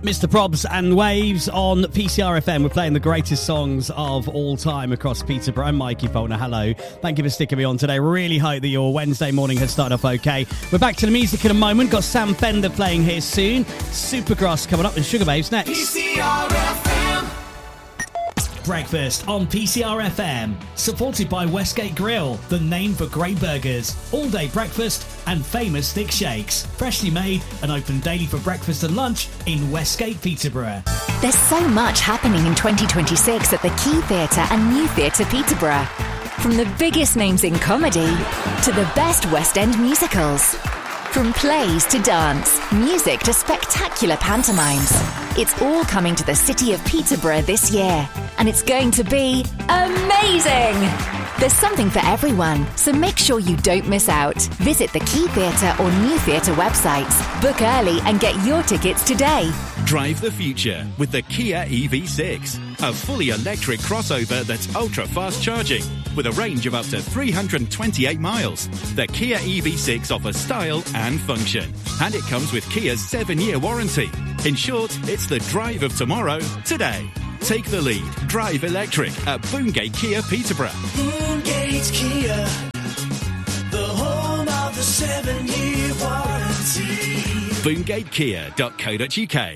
Mr. Probs and Waves on PCR FM. We're playing the greatest songs of all time across Peterborough. I'm Mikey Faulkner. Hello. Thank you for sticking me on today. Really hope that your Wednesday morning has started off okay. We're back to the music in a moment. Got Sam Fender playing here soon. Supergrass coming up and Sugar Babes next. PCR FM. Breakfast on PCR FM, supported by Westgate Grill, the name for great burgers, all-day breakfast and famous thick shakes. Freshly made and open daily for breakfast and lunch in Westgate, Peterborough. There's so much happening in 2026 at the Key Theatre and New Theatre Peterborough. From the biggest names in comedy to the best West End musicals. From plays to dance, music to spectacular pantomimes. It's all coming to the city of Peterborough this year, and it's going to be amazing! There's something for everyone, so make sure you don't miss out. Visit the Key Theatre or New Theatre websites. Book early and get your tickets today. Drive the future with the Kia EV6, a fully electric crossover that's ultra-fast charging with a range of up to 328 miles. The Kia EV6 offers style and function, and it comes with Kia's 7-year warranty. In short, it's the drive of tomorrow today. Take the lead. Drive electric at Boongate Kia Peterborough. Boongate Kia, the home of the 7-year warranty. BoongateKia.co.uk.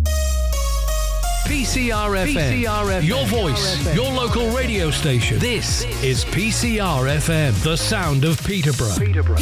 PCR FM. Your voice, your local radio station. This is PCR FM, the sound of Peterborough.